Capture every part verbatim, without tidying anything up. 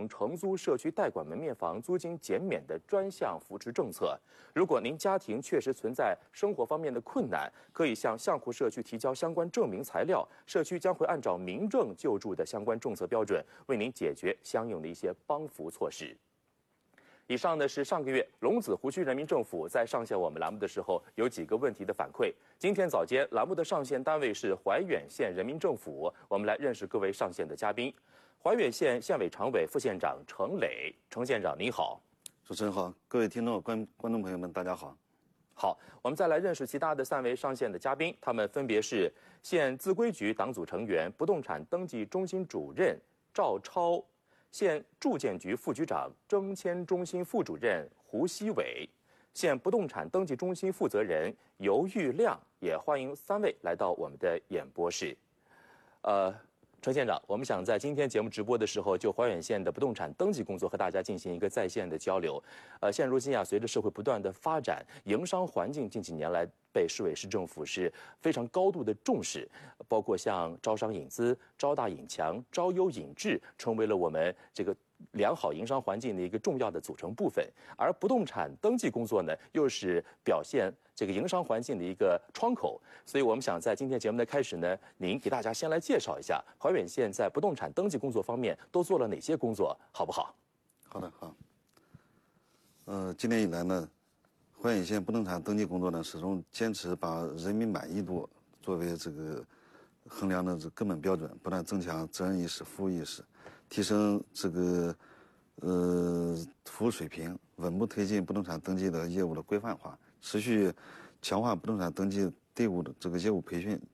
成承租社区代管门面房租金减免的专项扶持政策。如果您家庭确实存在生活方面的困难，可以向相互社区提交相关证明材料，社区将会按照民政救助的相关政策标准，为您解决相应的一些帮扶措施。以上呢是上个月龙子湖区人民政府在上线我们栏目的时候有几个问题的反馈。今天早间栏目的上线单位是怀远县人民政府，我们来认识各位上线的嘉宾。怀远县县委常委、副县长程磊，程县长您好。 主持人好，各位听众观观众朋友们，大家好。 好，我们再来认识其他的三位上线的嘉宾，他们分别是县自规局党组成员、不动产登记中心主任赵超。县住建局副局长、征迁中心副主任胡希伟，县不动产登记中心负责人尤玉亮，也欢迎三位来到我们的演播室。呃，程县长，我们想在今天节目直播的时候，就怀远县的不动产登记工作和大家进行一个在线的交流。呃，现如今啊，随着社会不断的发展，营商环境近几年来被市委市政府是非常高度的重视，包括像招商引资、招大引强、招优引智，成为了我们这个良好营商环境的一个重要的组成部分。而不动产登记工作呢，又是表现这个营商环境的一个窗口。所以我们想在今天节目的开始呢，您给大家先来介绍一下怀远县在不动产登记工作方面都做了哪些工作，好不好？ 好的，好。呃，今年以来呢，怀远县不动产登记工作呢，始终坚持把人民满意度作为这个衡量的这根本标准，不断增强责任意识、服务意识，提升这个呃服务水平，稳步推进不动产登记的业务的规范化，持续强化不动产登记队伍的这个业务培训，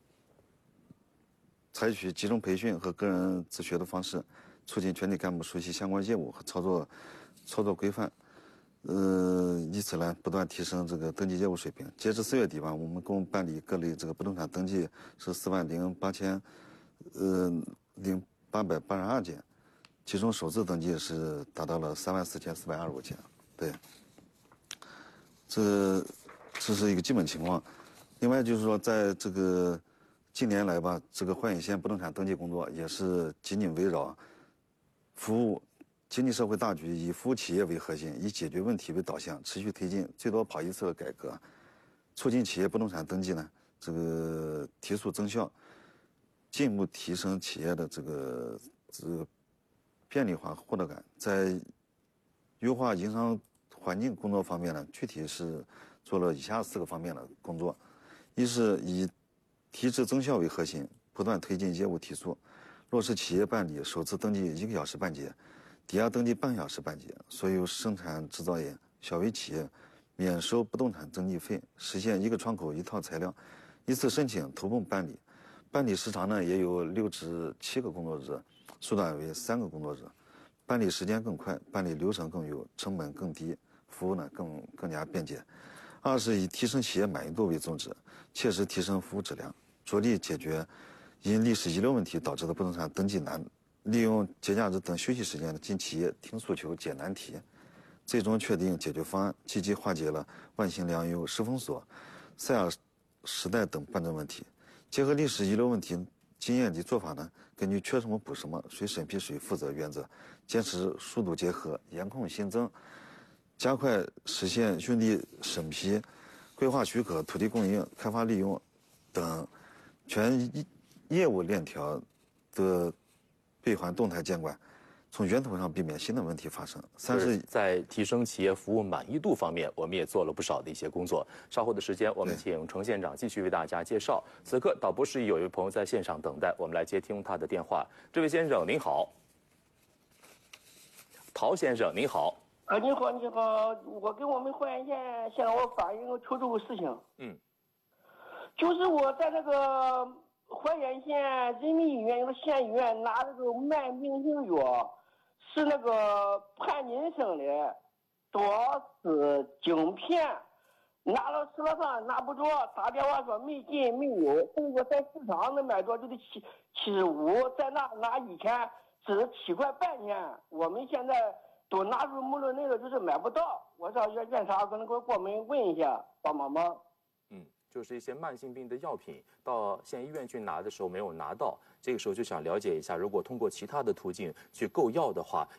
采取集中培训和个人自学的方式，促进全体干部熟悉相关业务和操作操作规范。呃，以此来不断提升这个登记业务水平。截至四月底吧，我们共办理各类这个不动产登记是四万零八千，呃零八百八十二件，其中首次登记是达到了三万四千四百二十五件。对，这这是一个基本情况。另外就是说，在这个近年来吧，这个怀远县不动产登记工作也是紧紧围绕服务经济社会大局，以服务企业为核心，以解决问题为导向，持续推进最多跑一次的改革，促进企业不动产登记呢这个提速增效，进一步提升企业的这个这个便利化获得感。在优化营商环境工作方面呢，具体是做了以下四个方面的工作：一是以提质增效为核心，不断推进业务提速，落实企业办理首次登记一个小时办结，抵押登记半小时办结，所有生产制造业、小微企业免收不动产登记费，实现一个窗口一套材料，一次申请投奔办理。办理时长呢也有六至七个工作日，缩短为三个工作日，办理时间更快，办理流程更优，成本更低，服务呢更更加便捷。二是以提升企业满意度为宗旨，切实提升服务质量，着力解决因历史遗留问题导致的不动产登记难，利用节假日等休息时间进企业听诉求、解难题，最终确定解决方案，积极化解了万兴良优、石封锁、塞尔时代等办证问题。结合历史遗留问题经验及做法呢，根据缺什么补什么，谁审批谁负责原则，坚持疏堵结合、严控新增，加快实现用地审批、规划许可、土地供应、开发利用等全业务链条的闭环动态监管，从源头上避免新的问题发生。三是在提升企业服务满意度方面，我们也做了不少的一些工作。稍后的时间，我们请程县长继续为大家介绍。此刻导播室有一位朋友在线上等待，我们来接听他的电话。这位先生您好，陶先生您好。 啊，你好，你好，我给我们怀远县向我反映个求助事情。 嗯， 就是我在那个怀远县人民医院有个县医院拿这个慢病性药，是那个潘金生的多斯晶片，拿了吃了饭拿不着，打电话说没进没有，所以说在市场能买着就得七七十五，在那拿以前是七块半钱，我们现在都拿入目了那个就是买不到，我上院院长可能给我过门问一下，帮帮忙。 嗯，就是一些慢性病的药品到县医院去拿的时候没有拿到，这个时候就想了解一下，如果通过其他的途径去购药的话，